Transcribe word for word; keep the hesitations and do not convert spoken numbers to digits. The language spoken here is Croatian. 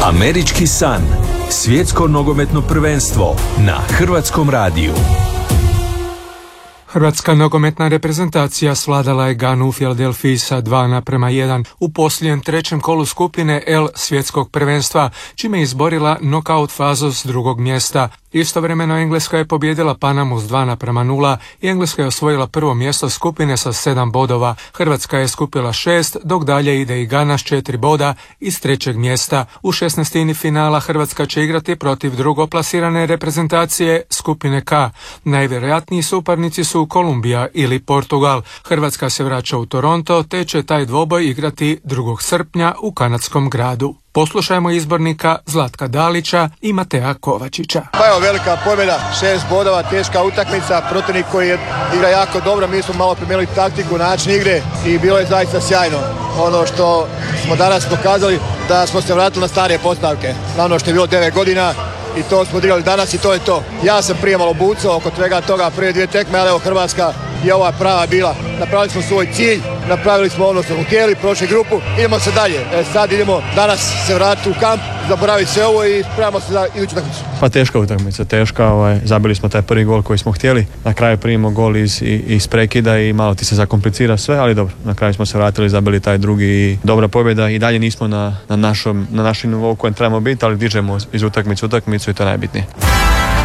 Američki san. Svjetsko nogometno prvenstvo na Hrvatskom radiju. Hrvatska nogometna reprezentacija svladala je Ganu u Filadelfiji sa dva naprema jedan u posljednjem trećem kolu skupine L svjetskog prvenstva, čime je izborila nokaut fazu s drugog mjesta. Istovremeno Engleska je pobijedila Panamu s dva naprema nula i Engleska je osvojila prvo mjesto skupine sa sedam bodova. Hrvatska je skupila šest, dok dalje ide i Gana s četiri boda iz trećeg mjesta. U šesnaestini finala Hrvatska će igrati protiv drugoplasirane reprezentacije skupine K. Najvjerojatniji suparnici su Kolumbija ili Portugal. Hrvatska se vraća u Toronto, te će taj dvoboj igrati drugog srpnja u kanadskom gradu. Poslušajmo izbornika Zlatka Dalića i Mateja Kovačića. Pa evo, velika pobjeda, šest bodova, teška utakmica, protivnik koji je igra jako dobro, mi smo malo promijenili taktiku, način igre i bilo je zaista sjajno. Ono što smo danas pokazali da smo se vratili na stare postavke, na ono što je bilo devet godina i to smo odigrali danas i to je to. Ja sam prije malo bucao oko svega toga prije dvije tekme, ali evo Hrvatska je ova prava bila. Napravili smo svoj cilj, napravili smo ono što smo htjeli, prošli grupu, idemo se dalje. E, sad idemo danas se vratiti u kamp, zaboraviti sve ovo i spremamo se za iduću utakmicu. Pa teška utakmica, teška, ovaj, zabili smo taj prvi gol koji smo htjeli, na kraju primimo gol iz, iz prekida i malo ti se zakomplicira sve, ali dobro, na kraju smo se vratili, zabili taj drugi i dobra pobjeda i dalje nismo na, na, našom, na našem nivou kojem trebamo biti, ali dižemo iz utakmicu utakmicu i to je najbitnije.